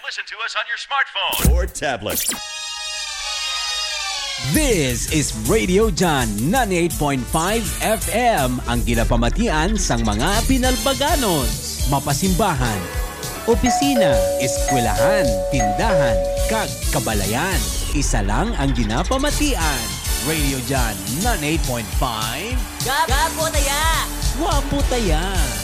listen to us on your smartphone or tablet. This is Radio John 98.5 FM, ang ginapamatian sang mga Pinalbaganos, mapasimbahan, opisina, eskwelahan, tindahan, kag kabalayan. Isa lang ang ginapamatian. Radio John 98.5. Gapo taya! Wapo taya!